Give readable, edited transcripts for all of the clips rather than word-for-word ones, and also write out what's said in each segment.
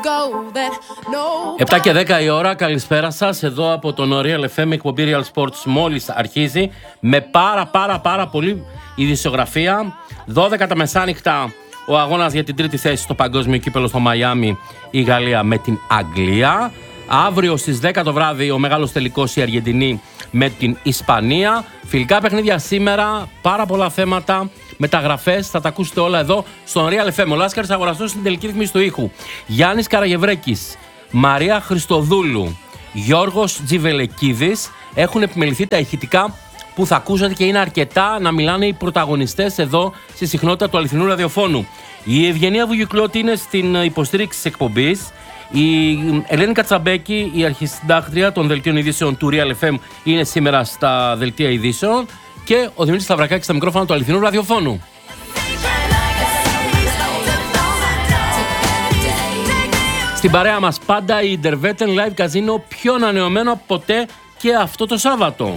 7 και 10 η ώρα, καλησπέρα σας. Εδώ από τον Real FM, εκπομπή Real Sports μόλις αρχίζει με πάρα πολύ ειδησιογραφία. 12 τα μεσάνυχτα ο αγώνας για την τρίτη θέση στο παγκόσμιο κύπελλο στο Μαϊάμι, η Γαλλία με την Αγγλία. Αύριο στις 10 το βράδυ ο μεγάλος τελικός, η Αργεντινή με την Ισπανία. Φιλικά παιχνίδια σήμερα, πάρα πολλά θέματα, μεταγραφές, θα τα ακούσετε όλα εδώ στον Real FM. Ο Λάσκαρης Αγοραστός στην τελική ρυθμίση του ήχου. Γιάννης Καραγευρέκης, Μαρία Χριστοδούλου, Γιώργος Τζιβελεκίδης έχουν επιμεληθεί τα ηχητικά που θα ακούσατε και είναι αρκετά να μιλάνε οι πρωταγωνιστές εδώ στη συχνότητα του αληθινού ραδιοφώνου. Η Ευγενία Βουγιουκλώτη είναι στην υποστήριξη της εκπομπής. Η Ελένη Κατσαμπέκη, η αρχισυντάκτρια των δελτίων ειδήσεων του Real FM, είναι σήμερα στα δελτία ειδήσεων. Και ο Δημήτρης Σταυρακάκης στα μικρόφωνα του αληθινού ραδιοφώνου. Στην παρέα μας πάντα η Intervetten Live Casino, πιο ανανεωμένο από ποτέ και αυτό το Σάββατο.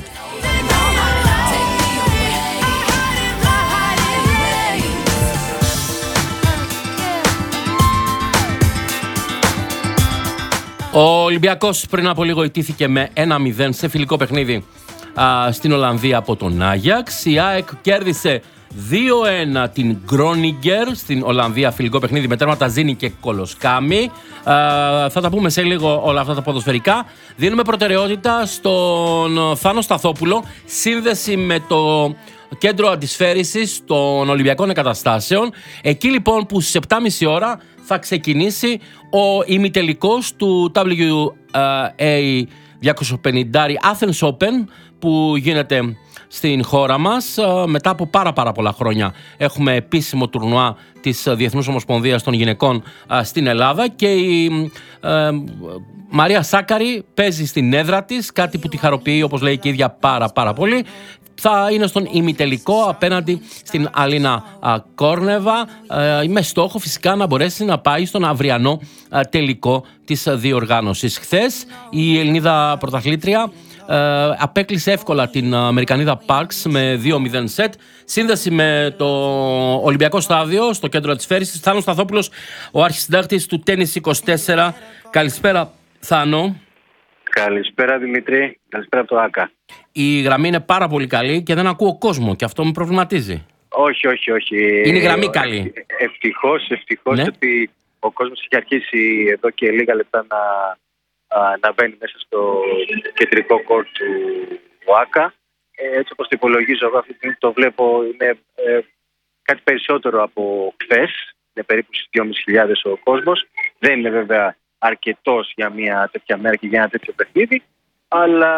Ο Ολυμπιακός πριν από λίγο ηττήθηκε με 1-0 σε φιλικό παιχνίδι στην Ολλανδία από τον Άγιαξ. Η ΑΕΚ κέρδισε 2-1 την Γκρόνιγκερ στην Ολλανδία, φιλικό παιχνίδι με τέρματα Ζήνη και Κολοσκάμι. Θα τα πούμε σε λίγο όλα αυτά τα ποδοσφαιρικά. Δίνουμε προτεραιότητα στον Θάνο Σταθόπουλο, σύνδεση με το κέντρο αντισφαίρησης των Ολυμπιακών Εγκαταστάσεων. Εκεί λοιπόν που στις 7.30 ώρα θα ξεκινήσει ο ημιτελικός του WA 250 Athens Open που γίνεται στην χώρα μας. Μετά από πάρα πολλά χρόνια έχουμε επίσημο τουρνουά της Διεθνούς Ομοσπονδίας των Γυναικών στην Ελλάδα και η Μαρία Σάκαρη παίζει στην έδρα της, κάτι που τη χαροποιεί, όπως λέει και η ίδια, πάρα πολύ. Θα είναι στον ημιτελικό απέναντι στην Αλίνα Κόρνεβα, με στόχο φυσικά να μπορέσει να πάει στον αυριανό τελικό της διοργάνωσης. Χθες η Ελληνίδα πρωταθλήτρια απέκλεισε εύκολα την Αμερικανίδα Parks με 2-0 σετ. Σύνδεση με το Ολυμπιακό Στάδιο στο κέντρο της Φέρησης. Θάνος Σταθόπουλος, ο αρχισυντάκτης του Tennis 24. Καλησπέρα Θάνο. Καλησπέρα Δημήτρη, καλησπέρα από το ΆΚΑ. Η γραμμή είναι πάρα πολύ καλή και δεν ακούω κόσμο και αυτό με προβληματίζει. Όχι. Είναι η γραμμή καλή. Ευτυχώς ναι. Ότι ο κόσμος έχει αρχίσει εδώ και λίγα λεπτά να μπαίνει μέσα στο κεντρικό κόρ του ΆΚΑ. Έτσι όπως το υπολογίζω εγώ αυτή τη στιγμή, το βλέπω, είναι κάτι περισσότερο από χθες. Είναι περίπου στις 2.500 ο κόσμος. Δεν είναι βέβαια αρκετός για μια τέτοια μέρα και για ένα τέτοιο παιχνίδι, αλλά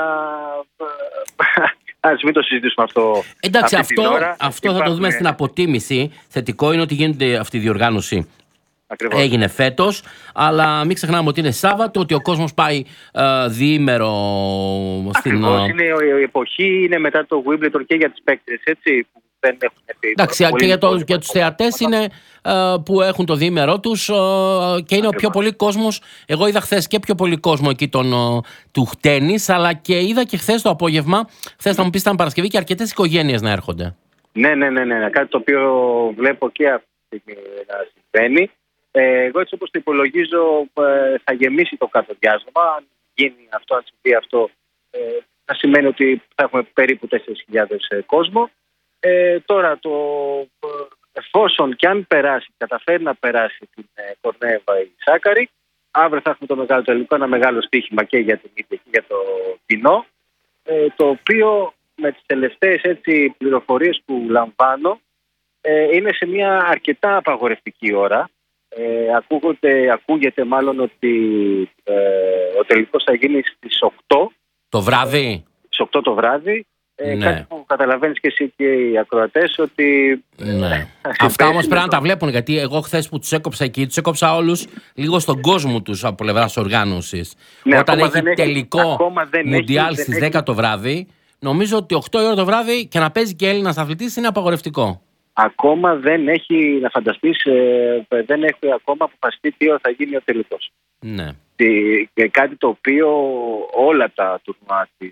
ας μην το συζητήσουμε αυτό. Εντάξει, αυτό θα το δούμε στην αποτίμηση. Θετικό είναι ότι γίνεται αυτή η διοργάνωση. Ακριβώς. Έγινε φέτος, αλλά μην ξεχνάμε ότι είναι Σάββατο, ότι ο κόσμος πάει διήμερο στην... Ακριβώς, είναι η εποχή, είναι μετά το Wimbledon και για τις παίκτες, έτσι, που δεν έχουν πει. Εντάξει, και για τους θεατές είναι που έχουν το διήμερό τους και είναι ο πιο πολύ κόσμος. Εγώ είδα χθες και πιο πολύ κόσμο εκεί του τένις, αλλά και είδα και χθες το απόγευμα, χθες θα μου πεις ήταν Παρασκευή, και αρκετές οικογένειες να έρχονται. Ναι, κάτι το οποίο βλέπω και αυτή να συμβαίνει. Εγώ έτσι όπως το υπολογίζω θα γεμίσει το κατοδιάσμα. Αν γίνει αυτό, αν συμβεί αυτό, θα σημαίνει ότι θα έχουμε περίπου 4.000 κόσμο. Τώρα εφόσον και αν καταφέρει να περάσει την Κορνέβα η Σάκαρη, αύριο θα έχουμε το μεγάλο τελικό, ένα μεγάλο στοίχημα και για την ίδια και για το κοινό, το οποίο με τις τελευταίες πληροφορίες που λαμβάνω είναι σε μια αρκετά απαγορευτική ώρα. Ακούγεται μάλλον ότι ο τελικός θα γίνει στις 8 το βράδυ. Στις 8 το βράδυ. Ναι. Κάτι που καταλαβαίνεις και εσύ και οι ακροατές ότι... Ναι. Αυτά όμως πρέπει να τα βλέπουν, γιατί εγώ χθες που τους έκοψα εκεί, τους έκοψα όλους λίγο στον κόσμο τους από πλευράς οργάνωσης. Ναι, όταν έχει τελικό Μουντιάλ στις 10 το βράδυ, νομίζω ότι 8 η ώρα το βράδυ και να παίζει και Έλληνας αθλητής είναι απαγορευτικό. Ακόμα δεν έχει, να φανταστείς, δεν έχει ακόμα αποφασιστεί τι ώρα θα γίνει ο τελικός. Ναι. Κάτι το οποίο όλα τα τουρνουά της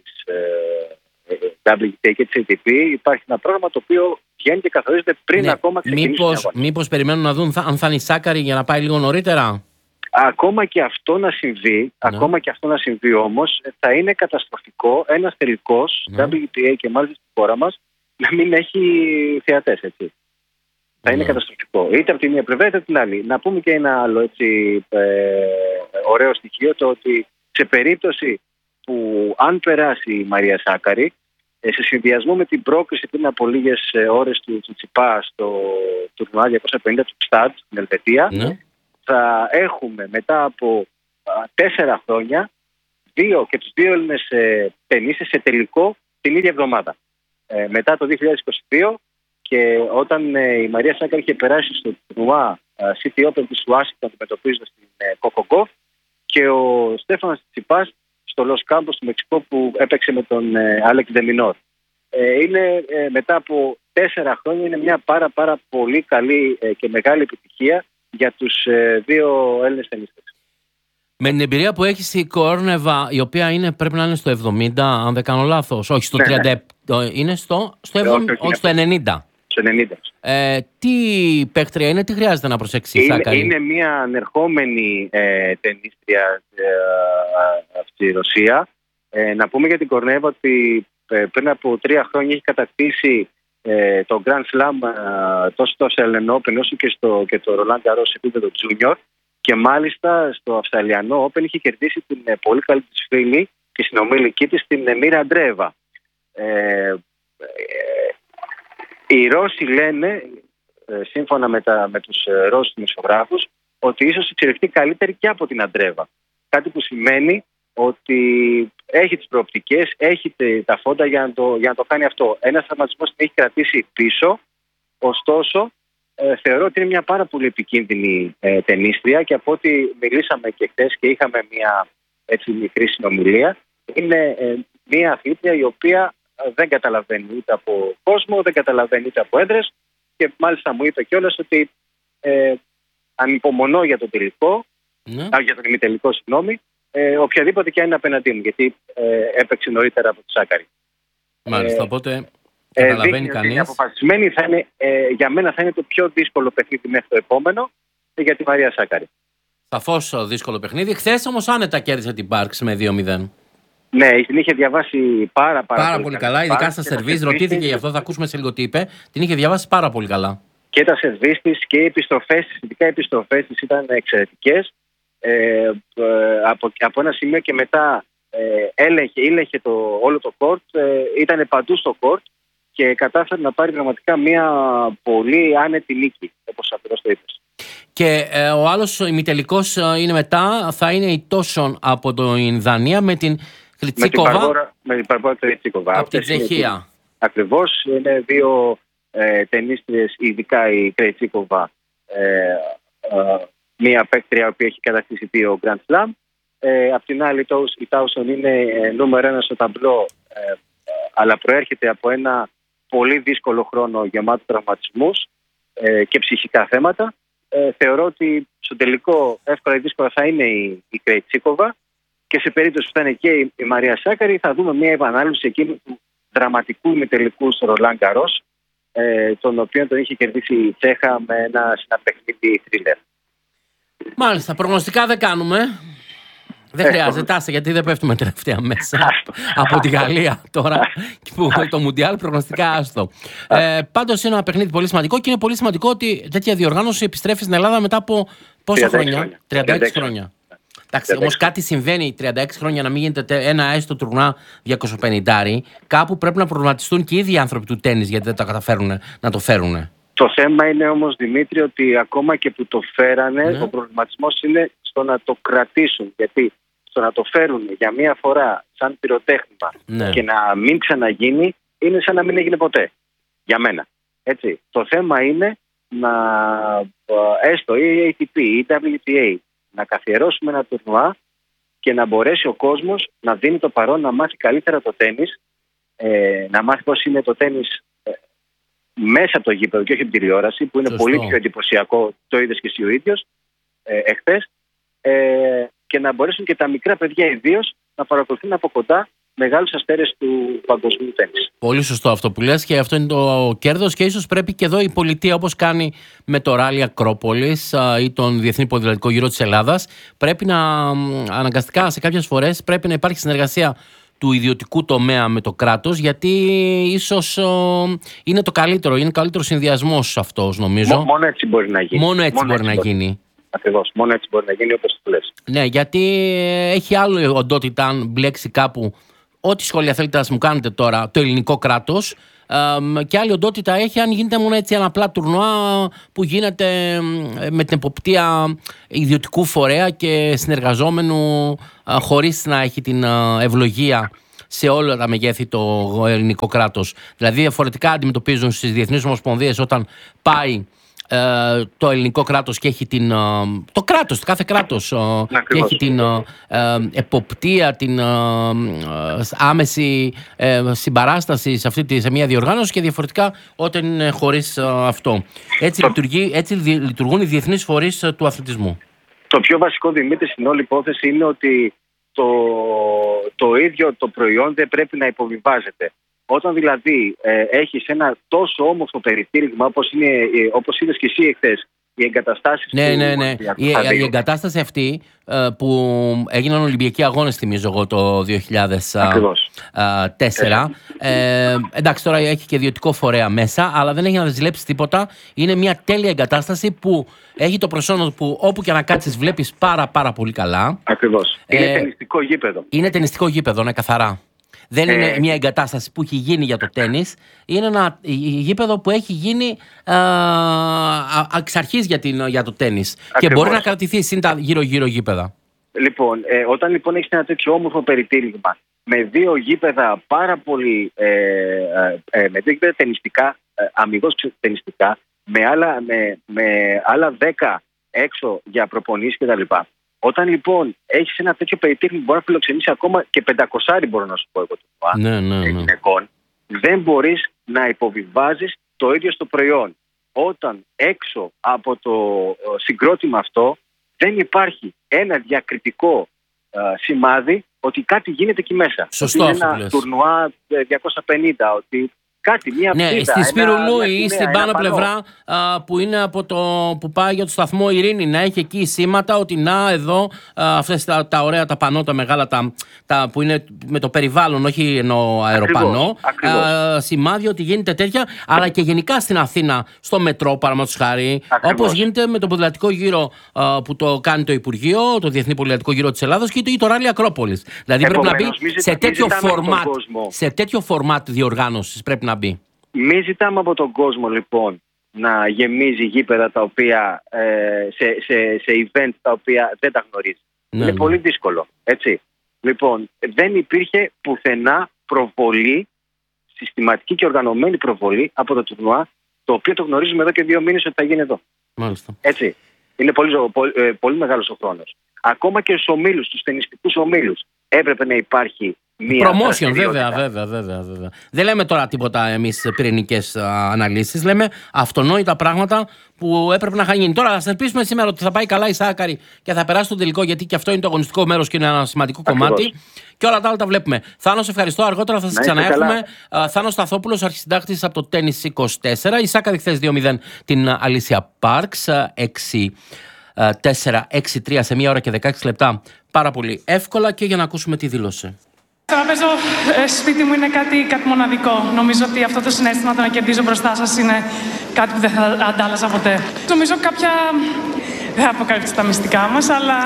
WTA και της ATP υπάρχει ένα πρόγραμμα το οποίο βγαίνει και καθορίζεται πριν ακόμα ξεκινήσει. Μήπως περιμένουν να δουν αν θα είναι η Σάκαρη για να πάει λίγο νωρίτερα. Ακόμα και αυτό να συμβεί, όμως, θα είναι καταστροφικό ένας τελικός WTA και μάλιστα στη χώρα μας να μην έχει θεατές, έτσι. Θα είναι καταστροφικό. Είτε από τη μία πλευρά είτε από την άλλη. Να πούμε και ένα άλλο έτσι, ωραίο στοιχείο, το ότι σε περίπτωση που αν περάσει η Μαρία Σάκαρη, σε συνδυασμό με την πρόκριση πριν από λίγες ώρες του Τσιτσιπά στο τουρνουά 250 του Στατ στην Ελβετία, θα έχουμε μετά από 4 χρόνια τους δύο Έλληνες ταινίστες σε τελικό την ίδια εβδομάδα. Μετά το 2022, και όταν η Μαρία Σάκαρη είχε περάσει στο τουρνουά City Open της Ουάσιγκτον αντιμετωπίζοντας την Coco Gauff, και ο Στέφανος Τσιτσιπάς στο Λος Κάμπος του Μεξικό που έπαιξε με τον Άλεξ Ντεμινόρ. Είναι μετά από 4 χρόνια, είναι μια πάρα πολύ καλή και μεγάλη επιτυχία για τους δύο Έλληνες ταινίστες. Με την εμπειρία που έχει η Κόρνεβα, η οποία πρέπει να είναι στο 70, αν δεν κάνω λάθος, όχι στο 30, είναι στο 90. Στο 90. Τι παίκτρια είναι, τι χρειάζεται να προσέξει η Σάκαρη? Είναι μια ανερχόμενη ταινίστρια στη Ρωσία. Να πούμε για την Κορνέβα ότι πριν από 3 χρόνια έχει κατακτήσει το Grand Slam τόσο στο Australian Open όσο και το Roland Garros σε επίπεδο Junior, και μάλιστα στο Αυστραλιανό Open είχε κερδίσει την πολύ καλή της φίλη και συνομιλική της, την Μίρα Αντρέεβα. Οι Ρώσοι λένε, σύμφωνα με τους Ρώσους δημοσιογράφους, ότι ίσως εξελιχθεί καλύτερη και από την Αντρέεβα. Κάτι που σημαίνει ότι έχει τις προοπτικές, έχει τα φόντα για να το κάνει αυτό. Ένας τραυματισμός την έχει κρατήσει πίσω, ωστόσο θεωρώ ότι είναι μια πάρα πολύ επικίνδυνη ταινίστρια, και από ό,τι μιλήσαμε και χθες και είχαμε μια έτσι μικρή συνομιλία, είναι μια αθλήτρια η οποία δεν καταλαβαίνει ούτε από κόσμο, δεν καταλαβαίνει ούτε από έντρες, και μάλιστα μου είπε κιόλας ότι ανυπομονώ για τον τελικό, για τον ημιτελικό, συγγνώμη, οποιαδήποτε και αν είναι απέναντί μου, γιατί έπαιξε νωρίτερα από τη Σάκαρη. Μάλιστα, οπότε καταλαβαίνει κανείς. Αποφασισμένη για μένα θα είναι το πιο δύσκολο παιχνίδι μέχρι το επόμενο για τη Μαρία Σάκαρη. Σαφώς δύσκολο παιχνίδι. Χθες όμως άνετα κέρδισε την Πάρξ με 2-0. Ναι, την είχε διαβάσει πάρα πολύ καλά. Ειδικά στα σερβίς, ρωτήθηκε γι' αυτό, θα ακούσουμε σε λίγο τι είπε. Την είχε διαβάσει πάρα πολύ καλά. Και τα σερβίς της και οι επιστροφές της, ειδικά οι επιστροφές της ήταν εξαιρετικές. Από ένα σημείο και μετά ήλεγχε όλο το κόρτ, ήταν παντού στο κόρτ και κατάφερε να πάρει πραγματικά μια πολύ άνετη νίκη, όπως ακριβώς το είπες. Και ο άλλος ημιτελικός είναι μετά, θα είναι η Τόσον από την Δανία με την Κρητσίκοβα. Με την Παρμπόρα Κρητσίκοβα. Από την Τσεχία. Ακριβώς, είναι δύο ταινίστριες, ειδικά η Κρητσίκοβα, μία παίκτρια που έχει κατακτήσει 2 Grand Slam. Απ' την άλλη η Τάουσον είναι νούμερο 1 στο ταμπλό, αλλά προέρχεται από ένα πολύ δύσκολο χρόνο γεμάτο τραυματισμούς και ψυχικά θέματα. Θεωρώ ότι στο τελικό εύκολα ή δύσκολα θα είναι η Κρητσίκοβα, και σε περίπτωση που θα είναι και η Μαρία Σάκαρη θα δούμε μια επανάληψη εκείνου του δραματικού ημιτελικού στο Ρολάν Γκαρός, τον οποίο τον είχε κερδίσει η Τσέχα με ένα παιχνίδι θρίλερ. Μάλιστα, προγνωστικά δεν κάνουμε. Δεν χρειάζεται, άσε, γιατί δεν πέφτουμε τελευταία μέσα από τη Γαλλία τώρα, που το Μουντιάλ προγνωστικά άστο. Πάντως είναι ένα παιχνίδι πολύ σημαντικό, και είναι πολύ σημαντικό ότι τέτοια διοργάνωση επιστρέφει στην Ελλάδα μετά από πόσα χρόνια? 36 χρόνια. Εντάξει, όμως κάτι συμβαίνει 36 χρόνια να μην γίνεται ένα έστω τουρνουά 250. Κάπου πρέπει να προβληματιστούν και οι ίδιοι άνθρωποι του τένις, γιατί δεν τα καταφέρουν να το φέρουν. Το θέμα είναι όμως, Δημήτρη, ότι ακόμα και που το φέρανε, ο προβληματισμός είναι στο να το κρατήσουν. Γιατί στο να το φέρουν για μία φορά σαν πυροτέχνημα και να μην ξαναγίνει, είναι σαν να μην έγινε ποτέ. Για μένα. Έτσι. Το θέμα είναι να έστω η ATP ή η WTA να καθιερώσουμε ένα τουρνουά και να μπορέσει ο κόσμος να δίνει το παρόν, να μάθει καλύτερα το τένις, να μάθει πώς είναι το τένις μέσα από το γήπεδο και όχι από την τηλεόραση, που είναι πολύ πιο εντυπωσιακό, το είδες και εσύ ο ίδιος εχθές, και να μπορέσουν και τα μικρά παιδιά ιδίως να παρακολουθούν από κοντά μεγάλους αστέρες του παγκοσμίου τένις. Πολύ σωστό αυτό που λες, και αυτό είναι το κέρδος, και ίσως πρέπει και εδώ η πολιτεία, όπως κάνει με το Ράλι Ακρόπολης ή τον Διεθνή Ποδηλατικό Γύρο της Ελλάδας, πρέπει να αναγκαστικά σε κάποιες φορές πρέπει να υπάρχει συνεργασία του ιδιωτικού τομέα με το κράτος, γιατί ίσως είναι το καλύτερο, είναι καλύτερο συνδυασμός αυτός, νομίζω. Μόνο έτσι μπορεί να γίνει. Μόνο έτσι μπορεί να γίνει. Ακριβώς, μόνο έτσι μπορεί να γίνει, όπως το λες. Ναι, γιατί έχει άλλη οντότητα αν μπλέξει κάπου, ό,τι σχόλια θέλετε να μου κάνετε τώρα, το ελληνικό κράτος, και άλλη οντότητα έχει αν γίνεται μόνο έτσι ένα απλά τουρνουά που γίνεται με την εποπτεία ιδιωτικού φορέα και συνεργαζόμενου, χωρίς να έχει την ευλογία σε όλα τα μεγέθη το ελληνικό κράτος. Δηλαδή διαφορετικά αντιμετωπίζουν στις διεθνείς ομοσπονδίες όταν πάει το ελληνικό κράτος και έχει το κράτος, το κάθε κράτος και έχει την εποπτεία, την άμεση συμπαράσταση σε μια διοργάνωση, και διαφορετικά όταν είναι χωρίς αυτό. Έτσι λειτουργούν οι διεθνείς φορείς του αθλητισμού. Το πιο βασικό, Δημήτρη, στην όλη υπόθεση είναι ότι το ίδιο το προϊόν δεν πρέπει να υποβιβάζεται. Όταν δηλαδή έχεις ένα τόσο όμορφο περιτύλιγμα, όπως είδες και εσύ εχθές, οι εγκαταστάσεις. Ναι. Η εγκατάσταση αυτή που έγιναν Ολυμπιακοί Αγώνες, θυμίζω εγώ, το 2004. Εντάξει, τώρα έχει και ιδιωτικό φορέα μέσα, αλλά δεν έχει να ζηλέψει τίποτα. Είναι μια τέλεια εγκατάσταση που έχει το προσώπημα που όπου και να κάτσεις βλέπεις πάρα πολύ καλά. Ακριβώς. Είναι τενιστικό γήπεδο. Είναι τενιστικό γήπεδο, ναι, καθαρά. Δεν είναι μια εγκατάσταση που έχει γίνει για το τένις. Είναι ένα γήπεδο που έχει γίνει εξ αρχής για το τένις. Και μπορεί να κρατηθεί συν τα γύρω-γύρω γήπεδα. Λοιπόν, όταν λοιπόν έχεις ένα τέτοιο όμορφο περιτύλιγμα με δύο γήπεδα πάρα πολύ με δύο γήπεδα τενιστικά, αμιγώς τενιστικά, με άλλα 10 έξω για προπονήσεις κτλ. Όταν λοιπόν έχεις ένα τέτοιο περιτύλιγμα που μπορεί να φιλοξενήσει ακόμα και 500, μπορώ να σου πω εγώ γυναικών, δεν μπορείς να υποβιβάζεις το ίδιο στο προϊόν. Όταν έξω από το συγκρότημα αυτό δεν υπάρχει ένα διακριτικό σημάδι ότι κάτι γίνεται εκεί μέσα. Σωστό, ότι είναι ένα τουρνουά 250, ότι κάτι, μια πτήτα, στη Σπυρουλού ή στην πάνω πλευρά που είναι από που πάει για το σταθμό Ειρήνη, να έχει εκεί σήματα ότι να εδώ αυτές τα ωραία τα πανό, τα μεγάλα που είναι με το περιβάλλον, όχι εννοώ αεροπανό, σημάδια ότι γίνεται τέτοια, αλλά και γενικά στην Αθήνα στο μετρό, παραδείγματος χάρη, όπως γίνεται με το ποδηλατικό γύρο που το κάνει το Υπουργείο, το Διεθνή Ποδηλατικό Γύρο της Ελλάδας, και το Ράλι Ακρόπολης. Δηλαδή πρέπει να μπει σε τέτοιο φορμάτ διοργάνωσης, πρέπει να μπει. Μην ζητάμε από τον κόσμο λοιπόν να γεμίζει γήπεδα τα οποία σε event τα οποία δεν τα γνωρίζει. Είναι πολύ δύσκολο, έτσι. Λοιπόν, δεν υπήρχε πουθενά προβολή, συστηματική και οργανωμένη προβολή από το τουρνουά, το οποίο το γνωρίζουμε εδώ και 2 μήνες ότι θα γίνει εδώ. Μάλιστα. Έτσι. Είναι πολύ μεγάλος ο χρόνος. Ακόμα και στους ομίλους, στους τενιστικούς ομίλους, έπρεπε να υπάρχει μία promotion, βέβαια. Δεν λέμε τώρα τίποτα εμείς πυρηνικές αναλύσεις. Λέμε αυτονόητα πράγματα που έπρεπε να είχαν γίνει. Τώρα θα σας ελπίσουμε σήμερα ότι θα πάει καλά η Σάκαρη και θα περάσει το τελικό, γιατί και αυτό είναι το αγωνιστικό μέρος και είναι ένα σημαντικό κομμάτι. Και όλα τα άλλα τα βλέπουμε. Θάνο, σε ευχαριστώ. Αργότερα θα σας ξαναέχουμε. Θάνος Σταθόπουλος, αρχισυντάκτης από το Tennis 24. Η Σάκαρη χθες 2-0 την Αλίσια Πάρξ. 6-4-6-3 σε 1 ώρα και 16 λεπτά. Πάρα πολύ εύκολα, και για να ακούσουμε τι δήλωσε. Το να παίζω σπίτι μου είναι κάτι μοναδικό. Νομίζω ότι αυτό το συναίσθημα το να κερδίζω μπροστά σας είναι κάτι που δεν θα αντάλλαζα ποτέ. Νομίζω δεν θα αποκαλύψω τα μυστικά μας, αλλά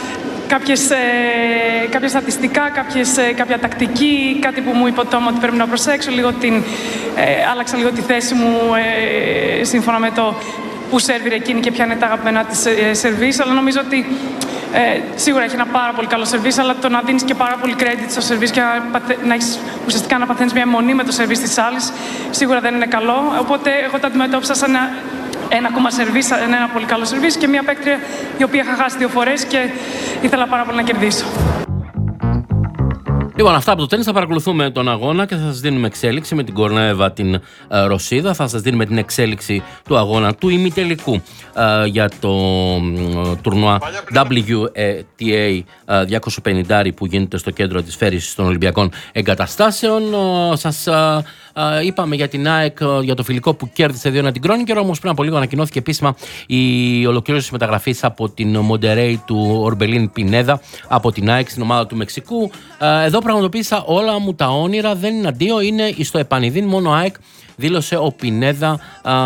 κάποια στατιστικά, κάποια τακτική, κάτι που μου είπε ο Τόμ ότι πρέπει να προσέξω. Άλλαξα λίγο τη θέση μου σύμφωνα με το που σερβίρε εκείνη και ποια είναι τα αγαπημένα της σερβίς, αλλά νομίζω ότι σίγουρα έχει ένα πάρα πολύ καλό σερβίς, αλλά το να δίνεις και πάρα πολύ credit στο σερβίς και να έχεις ουσιαστικά να παθαίνεις μια αιμονή με το σερβίς της άλλης, σίγουρα δεν είναι καλό. Οπότε εγώ το αντιμετώπισα σαν ένα ακόμα σερβίς, ένα πολύ καλό σερβίς και μια παίκτρια η οποία είχα χάσει 2 φορές και ήθελα πάρα πολύ να κερδίσω. Λοιπόν, αυτά από το τένις. Θα παρακολουθούμε τον αγώνα και θα σας δίνουμε εξέλιξη με την Κορνέεβα την Ρωσίδα. Θα σας δίνουμε την εξέλιξη του αγώνα του ημιτελικού για το τουρνουά WTA 250 που γίνεται στο κέντρο της φέρησης των Ολυμπιακών Εγκαταστάσεων. Σας είπαμε για την ΑΕΚ, για το φιλικό που κέρδισε 2-1 την Κρόνικερ, όμως πριν από λίγο ανακοινώθηκε επίσημα η ολοκλήρωση της μεταγραφής από την Μοντερέι του Ορμπελίν Πινέδα από την ΑΕΚ στην ομάδα του Μεξικού. Εδώ πραγματοποίησα όλα μου τα όνειρα, δεν είναι αντίο, είναι στο επανειδήν μόνο ΑΕΚ. Δήλωσε ο Πινέδα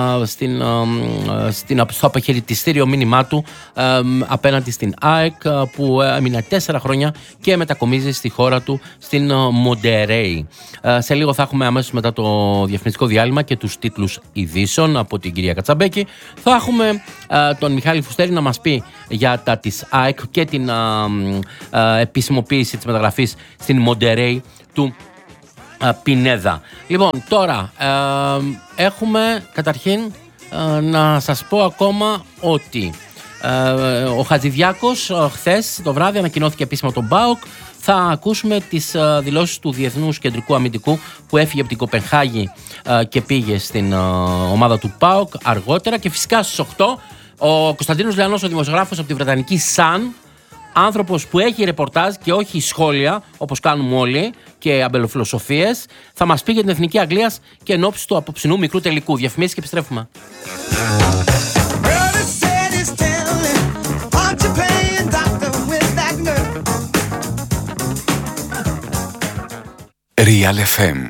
στο αποχαιρετιστήριο μήνυμά του απέναντι στην ΑΕΚ που έμεινε 4 χρόνια και μετακομίζει στη χώρα του στην Μοντερέι. Σε λίγο θα έχουμε αμέσως μετά το διαφημιστικό διάλειμμα και τους τίτλους ειδήσεων από την κυρία Κατσαμπέκη. Θα έχουμε τον Μιχάλη Φουστέρη να μας πει για τα της ΑΕΚ και την επισημοποίηση της μεταγραφής στην Μοντερέι του Πινέδα. Λοιπόν, τώρα έχουμε καταρχήν να σας πω ακόμα ότι ο Χατζηδιάκος χθες το βράδυ ανακοινώθηκε επίσημα τον ΠΑΟΚ. Θα ακούσουμε τις δηλώσεις του Διεθνούς Κεντρικού Αμυντικού που έφυγε από την Κοπενχάγη και πήγε στην ομάδα του ΠΑΟΚ αργότερα. Και φυσικά στις 8 ο Κωνσταντίνος Λεανός, ο δημοσιογράφος από τη Βρετανική Sun, άνθρωπος που έχει ρεπορτάζ και όχι σχόλια όπως κάνουμε όλοι και αμπελοφιλοσοφίες, θα μας πει για την Εθνική Αγγλίας και εν ώψη του απόψινού μικρού τελικού. Διαφημίσεις και επιστρέφουμε. Real FM.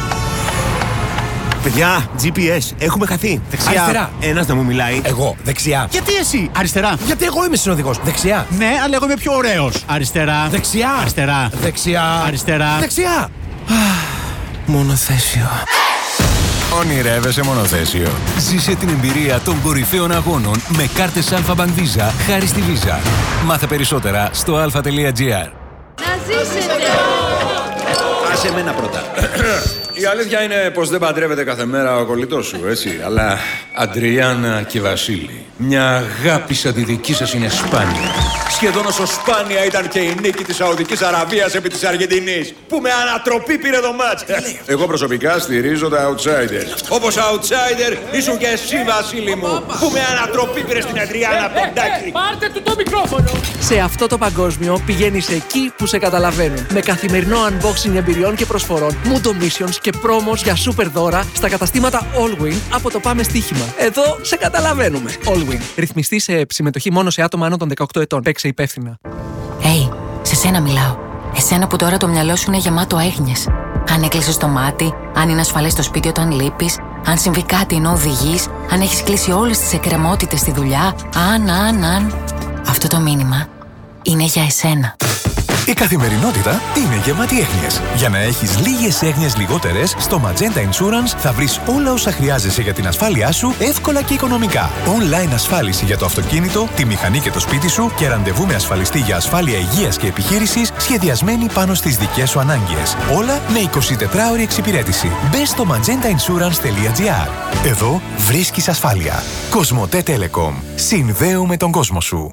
Παιδιά, GPS, έχουμε χαθεί. Δεξιά. Αριστερά. Ένας να μου μιλάει. Εγώ, δεξιά. Γιατί εσύ? Αριστερά. Γιατί εγώ είμαι συνοδηγός. Δεξιά. Ναι, αλλά εγώ είμαι πιο ωραίος. Αριστερά. Δεξιά. Αριστερά. Δεξιά. Αριστερά. Δεξιά. Μονοθέσιο. Ονειρεύεσαι μονοθέσιο. Ζήσε την εμπειρία των κορυφαίων αγώνων με κάρτες Alpha Bank Visa χάρη στη Visa. Μάθε περισσότερα στο alpha.gr. Να ζήσετε! Άσε εμένα πρώτα. Η αλήθεια είναι πως δεν παντρεύεται κάθε μέρα ο κολλητός σου, έτσι. Αλλά Αντριάννα και Βασίλη, μια αγάπη σαν τη δική σας είναι σπάνια. Σχεδόν όσο σπάνια ήταν και η νίκη της Σαουδικής Αραβίας επί της Αργεντινής, που με ανατροπή πήρε το μάτς. Εγώ προσωπικά στηρίζω τα outsiders. Όπως outsider ήσουν και εσύ, Βασίλη μου, που με ανατροπή πήρε στην Αντριάννα Ποντάκη. Πάρτε του το μικρόφωνο! Σε αυτό το παγκόσμιο πηγαίνεις εκεί που σε καταλαβαίνουν. Με καθημερινό unboxing εμπειριών και προσφορών, Mundo Missions και πρόμος για super δώρα στα καταστήματα Allwin από το Πάμε Στοίχημα. Εδώ σε καταλαβαίνουμε. Allwin. Ρυθμιστή σε συμμετοχή μόνο σε άτομα άνω των 18 ετών. Παίξε υπεύθυνα. Hey, σε σένα μιλάω. Εσένα που τώρα το μυαλό σου είναι γεμάτο έγνοιες. Αν έκλεισες το μάτι, αν είναι ασφαλές στο σπίτι όταν λείπεις, αν συμβεί κάτι ενώ οδηγείς, αν έχεις κλείσει όλες τις εκκρεμότητες στη δουλειά, αν. Αυτό το μήνυμα είναι για εσένα. Η καθημερινότητα είναι γεμάτη έγνοιες. Για να έχεις λίγες έγνοιες λιγότερες, στο Magenta Insurance θα βρεις όλα όσα χρειάζεσαι για την ασφάλειά σου εύκολα και οικονομικά. Online ασφάλιση για το αυτοκίνητο, τη μηχανή και το σπίτι σου και ραντεβού με ασφαλιστή για ασφάλεια υγείας και επιχείρησης σχεδιασμένη πάνω στις δικές σου ανάγκες. Όλα με 24ωρη εξυπηρέτηση. Μπες στο magentainsurance.gr. Εδώ βρίσκεις ασφάλεια. Κοσμοτέ Telecom. Συνδέουμε τον κόσμο σου.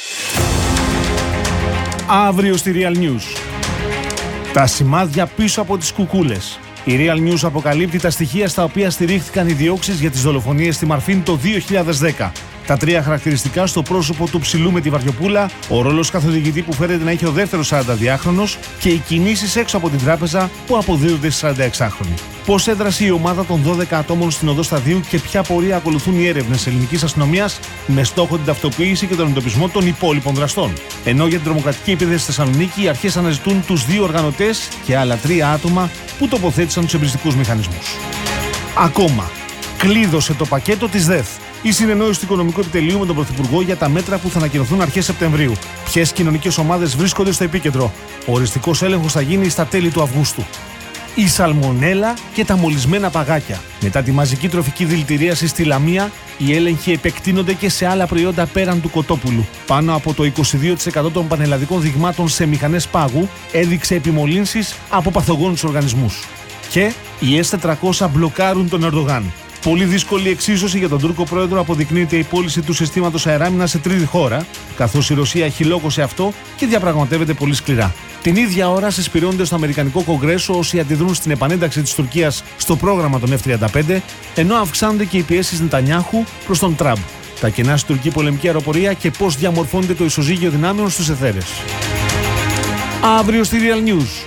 Αύριο στη Real News. Τα σημάδια πίσω από τις κουκούλες. Η Real News αποκαλύπτει τα στοιχεία στα οποία στηρίχθηκαν οι διώξεις για τις δολοφονίες στη Μαρφίν το 2010. Τα 3 χαρακτηριστικά στο πρόσωπο του ψηλού με τη βαριοπούλα, ο ρόλος καθοδηγητή που φέρεται να έχει ο δεύτερος 42χρονος και οι κινήσεις έξω από την τράπεζα που αποδίδονται στις 46χρονοι. Πώς έδρασε η ομάδα των 12 ατόμων στην οδό Σταδίου και ποια πορεία ακολουθούν οι έρευνες ελληνικής αστυνομίας με στόχο την ταυτοποίηση και τον εντοπισμό των υπόλοιπων δραστών. Ενώ για την τρομοκρατική επίθεση στη Θεσσαλονίκη, οι αρχές αναζητούν τους 2 οργανωτές και άλλα 3 άτομα που τοποθέτησαν τους εμπριστικούς μηχανισμούς. Ακόμα, κλείδωσε το πακέτο της ΔΕΘ. Η συνεννόηση του Οικονομικού Επιτελείου με τον Πρωθυπουργό για τα μέτρα που θα ανακοινωθούν αρχές Σεπτεμβρίου. Ποιες κοινωνικές ομάδες βρίσκονται στο επίκεντρο. Ο οριστικός έλεγχος θα γίνει στα τέλη του Αυγούστου. Η σαλμονέλα και τα μολυσμένα παγάκια. Μετά τη μαζική τροφική δηλητηρίαση στη Λαμία, οι έλεγχοι επεκτείνονται και σε άλλα προϊόντα πέραν του κοτόπουλου. Πάνω από το 22% των πανελλαδικών δειγμάτων σε μηχανές πάγου έδειξε επιμολύνσεις από παθογόνους οργανισμούς. Και οι S400 μπλοκάρουν τον Ερντογάν. Πολύ δύσκολη εξίσωση για τον Τούρκο πρόεδρο αποδεικνύεται η πώληση του συστήματος αεράμινας σε τρίτη χώρα, καθώς η Ρωσία έχει λόγο σε αυτό και διαπραγματεύεται πολύ σκληρά. Την ίδια ώρα συσπηρώνονται στο Αμερικανικό Κογκρέσο όσοι αντιδρούν στην επανένταξη της Τουρκίας στο πρόγραμμα των F-35, ενώ αυξάνονται και οι πιέσεις Νετανιάχου προς τον Τραμπ. Τα κενά στην τουρκική πολεμική αεροπορία και πώς διαμορφώνεται το ισοζύγιο δυνάμεων στους αιθέρες. Αύριο στη Real News.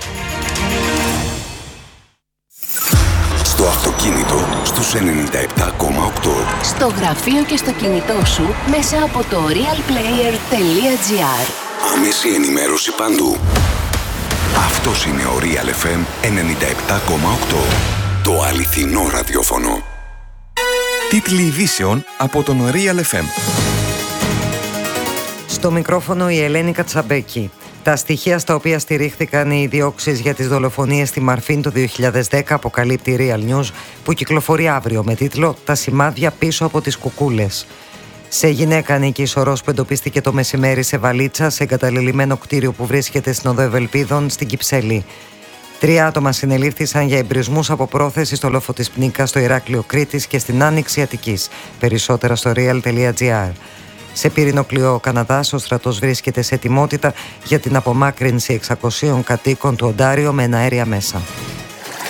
Στο αυτοκίνητο στους 97,8. Στο γραφείο και στο κινητό σου μέσα από το realplayer.gr. Άμεση ενημέρωση παντού. Αυτός είναι ο Real FM 97,8. Το αληθινό ραδιόφωνο. Τίτλοι ειδήσεων από τον Real FM. Στο μικρόφωνο η Ελένη Κατσαμπέκη. Τα στοιχεία στα οποία στηρίχθηκαν οι διώξεις για τις δολοφονίες στη Μαρφίν το 2010 αποκαλύπτει η Real News, που κυκλοφορεί αύριο με τίτλο «Τα σημάδια πίσω από τις κουκούλες». Σε γυναίκα ανήκει η σωρός που εντοπίστηκε το μεσημέρι σε βαλίτσα σε εγκαταλελειμμένο κτίριο που βρίσκεται στην Οδό Ευελπίδων στην Κυψέλη. 3 άτομα συνελήφθησαν για εμπρισμούς από πρόθεση στο λόφο της Πνίκας στο Ηράκλειο Κρήτης και στην Άνοιξη Αττικής. Περισσότερα στο real.gr. Σε Πυρηνοκλειό ο Καναδάς, ο στρατός βρίσκεται σε ετοιμότητα για την απομάκρυνση 600 κατοίκων του Οντάριο με εναέρια μέσα.